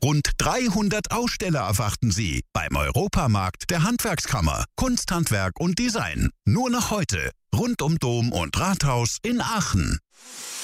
Rund 300 Aussteller erwarten Sie beim Europamarkt der Handwerkskammer. Kunsthandwerk und Design. Nur noch heute. Rund um Dom und Rathaus in Aachen.